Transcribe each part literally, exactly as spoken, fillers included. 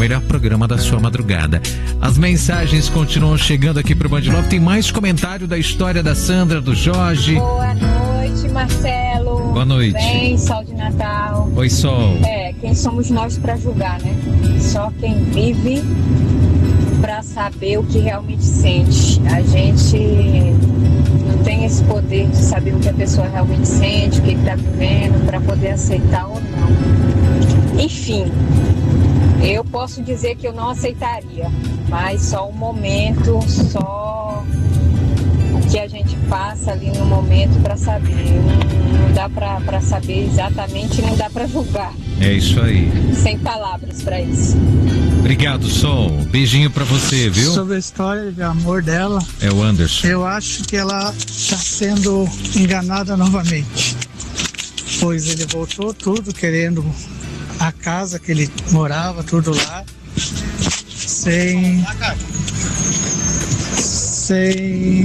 melhor programa da sua madrugada. As mensagens continuam chegando aqui pro Band Love. Tem mais comentário da história da Sandra, do Jorge. Boa noite, Marcelo. Boa noite. Tudo bem, Sol de Natal. Oi, Sol. É, quem somos nós para julgar, né? Só quem vive para saber o que realmente sente. A gente não tem esse poder de saber o que a pessoa realmente sente, o que está vivendo, para poder aceitar ou não. Enfim, eu posso dizer que eu não aceitaria, mas só um momento, só o que a gente passa ali no momento para saber. Não, não dá para saber exatamente, não dá para julgar. É isso aí. Sem palavras para isso. Obrigado, Sol. Beijinho pra você, viu? Sobre a história de amor dela, é o Anderson. Eu acho que ela está sendo enganada novamente. Pois ele voltou tudo querendo a casa que ele morava, tudo lá. Sem. Sem.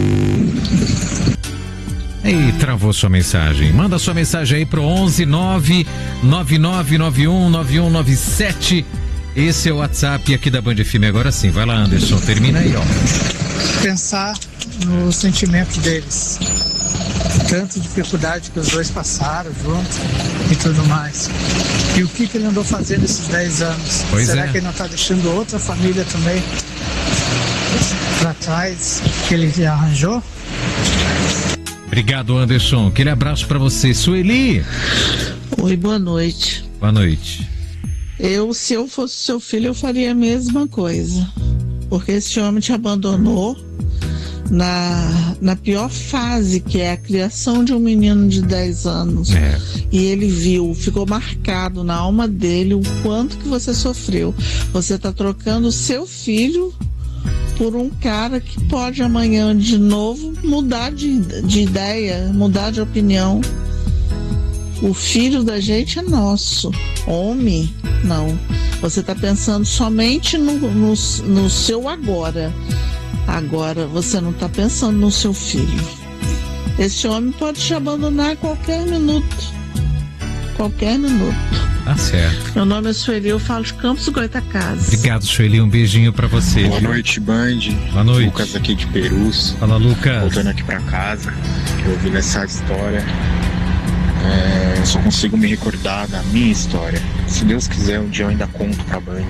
Ei, travou sua mensagem. Manda sua mensagem aí pro onze nove nove nove nove um nove um nove sete. Esse é o WhatsApp aqui da Band F M. Agora sim, vai lá, Anderson, termina aí, ó. Pensar no sentimento deles. Tanta dificuldade que os dois passaram juntos e tudo mais. E o que, que ele andou fazendo esses dez anos? Pois Será é. que ele não está deixando outra família também para trás que ele já arranjou? Obrigado, Anderson. Aquele abraço pra você. Sueli. Oi, boa noite. Boa noite. Eu, se eu fosse seu filho, eu faria a mesma coisa. Porque esse homem te abandonou na, na pior fase, que é a criação de um menino de dez anos. É. E ele viu, ficou marcado na alma dele o quanto que você sofreu. Você tá trocando o seu filho por um cara que pode amanhã de novo mudar de, de ideia, mudar de opinião. O filho da gente é nosso. Homem, não. Você está pensando somente no, no, no seu agora. Agora, você não está pensando no seu filho. Esse homem pode te abandonar a qualquer minuto. Qualquer minuto. Tá certo. Meu nome é Sueli, eu falo de Campos do Goytacazes. Obrigado, Sueli. Um beijinho pra você. Boa noite, Band. Boa noite. Lucas aqui de Perus. Fala, Lucas. Voltando aqui pra casa, eu ouvi essa história. É, eu só consigo me recordar da minha história. Se Deus quiser, um dia eu ainda conto pra Band.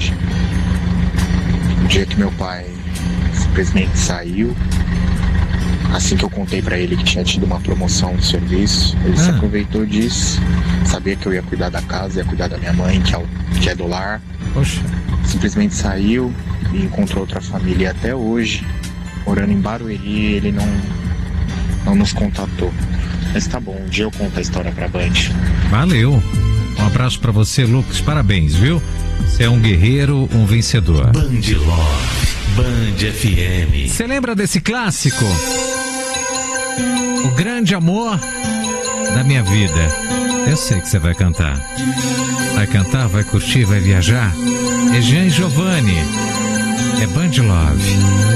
O dia que meu pai simplesmente saiu. Assim que eu contei pra ele que tinha tido uma promoção no serviço, ele ah. se aproveitou disso. Sabia que eu ia cuidar da casa, ia cuidar da minha mãe, que é, o, que é do lar. Poxa. Simplesmente saiu e encontrou outra família. E até hoje, morando em Barueri, ele não, não nos contatou. Mas tá bom, um dia eu conto a história pra Band. Valeu. Um abraço pra você, Lucas. Parabéns, viu? Você é um guerreiro, um vencedor. Band Love, Band F M. Você lembra desse clássico? O grande amor da minha vida. Eu sei que você vai cantar. Vai cantar, vai curtir, vai viajar. É Jean e Giovanni. É Band Love.